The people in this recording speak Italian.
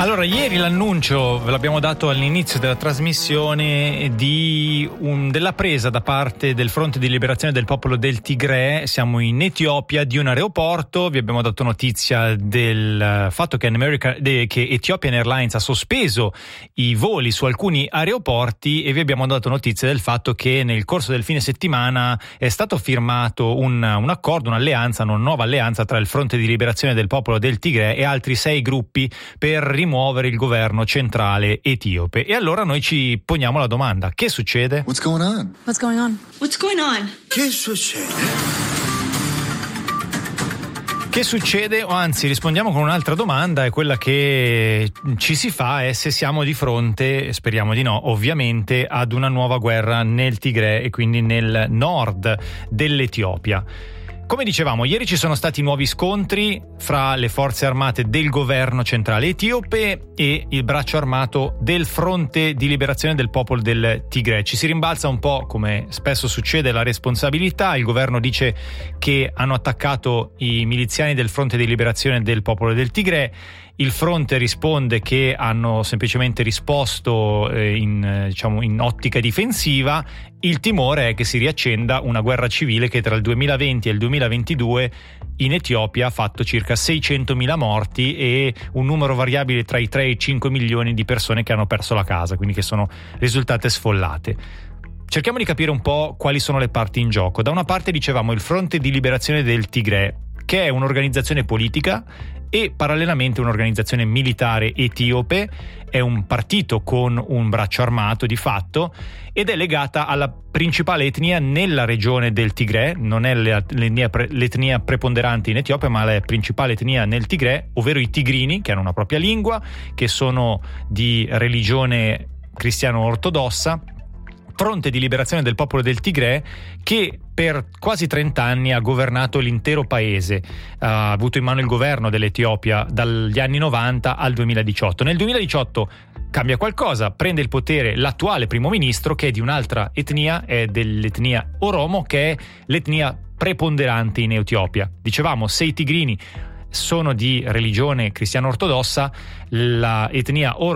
Allora, ieri l'annuncio, ve l'abbiamo dato all'inizio della trasmissione, della presa da parte del Fronte di Liberazione del Popolo del Tigre. Siamo in Etiopia, di un aeroporto. Vi abbiamo dato notizia del fatto che Ethiopian Airlines ha sospeso i voli su alcuni aeroporti, e vi abbiamo dato notizia del fatto che nel corso del fine settimana è stato firmato un accordo, un'alleanza, una nuova alleanza tra il Fronte di Liberazione del Popolo del Tigre e altri 6 gruppi per rimuovere il governo centrale etiope. E allora noi ci poniamo la domanda: che succede? What's going on? What's going on? What's going on? Che succede? Che succede? O anzi, rispondiamo con un'altra domanda, e quella che ci si fa è se siamo di fronte, speriamo di no, ovviamente, ad una nuova guerra nel Tigre e quindi nel nord dell'Etiopia. Come dicevamo, ieri ci sono stati nuovi scontri fra le forze armate del governo centrale etiope e il braccio armato del Fronte di Liberazione del Popolo del Tigre. Ci si rimbalza un po', come spesso succede, la responsabilità. Il governo dice che hanno attaccato i miliziani del Fronte di Liberazione del Popolo del Tigre. Il fronte risponde che hanno semplicemente risposto in ottica difensiva. Il timore è che si riaccenda una guerra civile che tra il 2020 e il 2022 in Etiopia ha fatto circa 600.000 morti e un numero variabile tra i 3 e i 5 milioni di persone che hanno perso la casa, quindi che sono risultate sfollate. Cerchiamo di capire un po' quali sono le parti in gioco. Da una parte dicevamo il Fronte di Liberazione del Tigre, che è un'organizzazione politica e parallelamente un'organizzazione militare etiope, è un partito con un braccio armato di fatto ed è legata alla principale etnia nella regione del Tigre. Non è l'etnia preponderante in Etiopia, ma la principale etnia nel Tigre, ovvero i tigrini, che hanno una propria lingua, che sono di religione cristiano-ortodossa. Fronte di Liberazione del Popolo del Tigre, che per quasi 30 anni ha governato l'intero paese, ha avuto in mano il governo dell'Etiopia dagli anni 90 al 2018. Nel 2018 cambia qualcosa, prende il potere l'attuale primo ministro, che è di un'altra etnia, è dell'etnia Oromo, che è l'etnia preponderante in Etiopia. Dicevamo, se i tigrini sono di religione cristiano-ortodossa, la etnia Oromo